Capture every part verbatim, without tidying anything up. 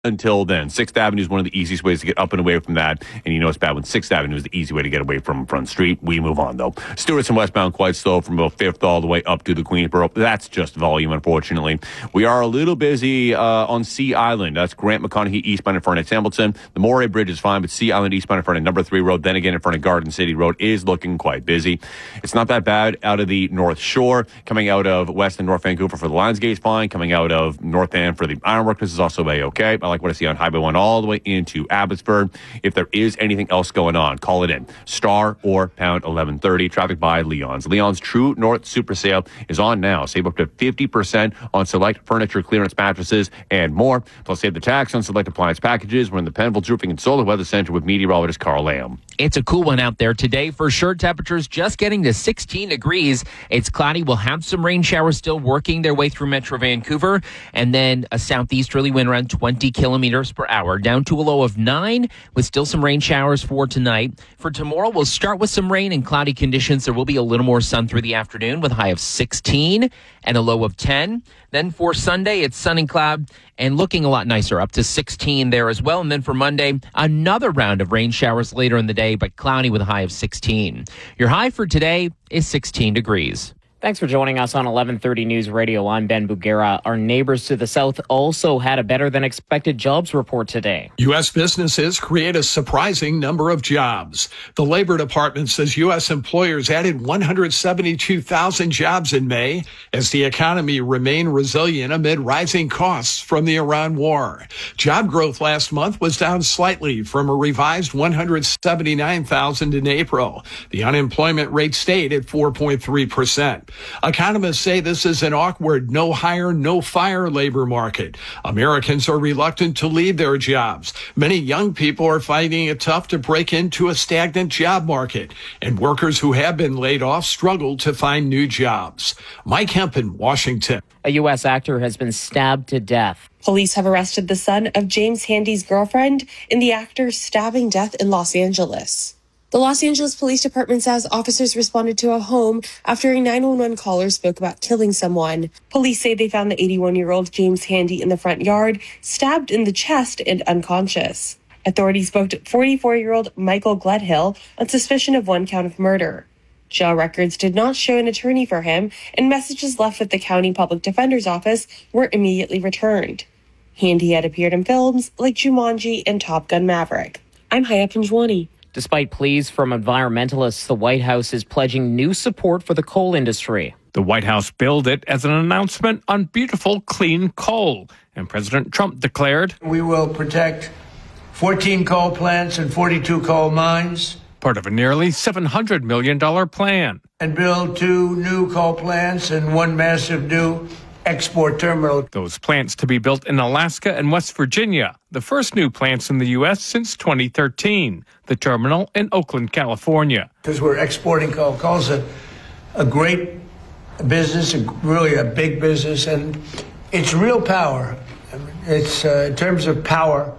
until then. sixth Avenue is one of the easiest ways to get up and away from that. And you know it's bad when sixth Avenue is the easy way to get away from Front Street. We move on, though. Stewart's westbound quite slow from about fifth all the way up to the Queensboro. That's just volume, unfortunately. We are a little busy uh, on Sea Island. That's Grant McConaughey eastbound in front of Templeton. The Moray Bridge is fine, but Sea Island eastbound in front of Number three Road, then again in front of Garden City Road is looking quite busy. It's not that bad out of the North Shore. Coming out of West and North Vancouver for the Lions Gate's fine. Coming out of North End for the Ironworkers is also A-okay. I like what I see on Highway one all the way into Abbotsford. If there is anything else going on, call it in. Star or pound eleven thirty. Traffic by Leon's. Leon's True North Super Sale is on now. Save up to fifty percent on select furniture, clearance mattresses, and more. Plus, save the tax on select appliance packages. We're in the Penfolds Roofing and Solar Weather Center with meteorologist Carl Lamb. It's a cool one out there today for sure. Temperatures just getting to sixteen degrees. It's cloudy. We'll have some rain showers still working their way through Metro Vancouver. And then a southeasterly wind around twenty kilometers per hour, down to a low of nine with still some rain showers for tonight. For tomorrow, we'll start with some rain and cloudy conditions. There will be a little more sun through the afternoon with a high of sixteen and a low of ten. Then for Sunday, it's sun and cloud and looking a lot nicer, up to sixteen there as well. And then for Monday, another round of rain showers later in the day, but cloudy with a high of sixteen. Your high for today is sixteen degrees. Thanks for joining us on eleven thirty News Radio. I'm Ben Bugera. Our neighbors to the south also had a better than expected jobs report today. U S businesses create a surprising number of jobs. The Labor Department says U S employers added one hundred seventy-two thousand jobs in May as the economy remained resilient amid rising costs from the Iran war. Job growth last month was down slightly from a revised one hundred seventy-nine thousand in April. The unemployment rate stayed at four point three percent. Economists say this is an awkward, no hire, no fire labor market. Americans are reluctant to leave their jobs. Many young people are finding it tough to break into a stagnant job market, and workers who have been laid off struggle to find new jobs. Mike Hempen, Washington. A U S actor has been stabbed to death. Police have arrested the son of James Handy's girlfriend in the actor's stabbing death in Los Angeles. The Los Angeles Police Department says officers responded to a home after a nine one one caller spoke about killing someone. Police say they found the eighty-one-year-old James Handy in the front yard, stabbed in the chest and unconscious. Authorities spoke to forty-four-year-old Michael Gledhill on suspicion of one count of murder. Jail records did not show an attorney for him, and messages left with the county public defender's office were immediately returned. Handy had appeared in films like Jumanji and Top Gun Maverick. I'm Haya Panjwani. Despite pleas from environmentalists, the White House is pledging new support for the coal industry. The White House billed it as an announcement on beautiful, clean coal. And President Trump declared, "We will protect fourteen coal plants and forty-two coal mines." Part of a nearly seven hundred million dollars plan. And build two new coal plants and one massive new export terminal. Those plants to be built in Alaska and West Virginia, the first new plants in the U S since twenty thirteen. The terminal in Oakland, California. Because we're exporting coal. Coal's a, a great business, a, really a big business, and it's real power. It's uh, in terms of power,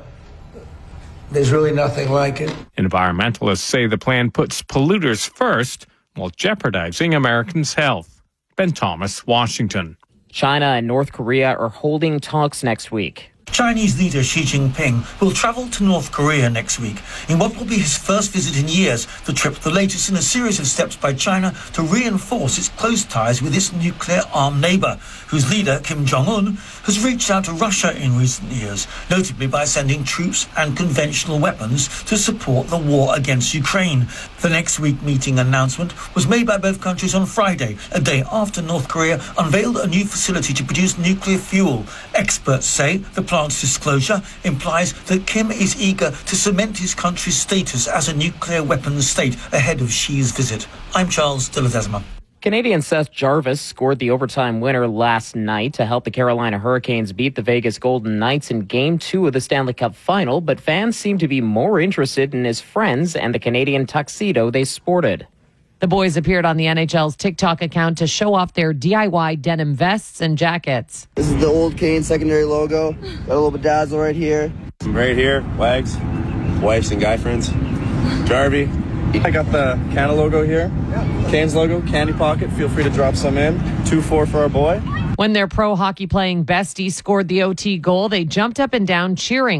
there's really nothing like it. Environmentalists say the plan puts polluters first while jeopardizing Americans' health. Ben Thomas, Washington. China and North Korea are holding talks next week. Chinese leader Xi Jinping will travel to North Korea next week in what will be his first visit in years. The trip, the latest in a series of steps by China to reinforce its close ties with its nuclear-armed neighbour, whose leader, Kim Jong-un, has reached out to Russia in recent years, notably by sending troops and conventional weapons to support the war against Ukraine. The next week meeting announcement was made by both countries on Friday, a day after North Korea unveiled a new facility to produce nuclear fuel. Experts say the plant's disclosure implies that Kim is eager to cement his country's status as a nuclear weapons state ahead of Xi's visit. I'm Charles de Ledesma. Canadian Seth Jarvis scored the overtime winner last night to help the Carolina Hurricanes beat the Vegas Golden Knights in Game two of the Stanley Cup Final, but fans seem to be more interested in his friends and the Canadian tuxedo they sported. The boys appeared on the N H L's TikTok account to show off their D I Y denim vests and jackets. This is the old Kane secondary logo. Got a little bedazzle right here. Right here, Wags, wifes and guy friends. Jarvie. I got the Canada logo here. Canes logo, candy pocket. Feel free to drop some in. two four for our boy. When their pro hockey playing bestie scored the O T goal, they jumped up and down cheering.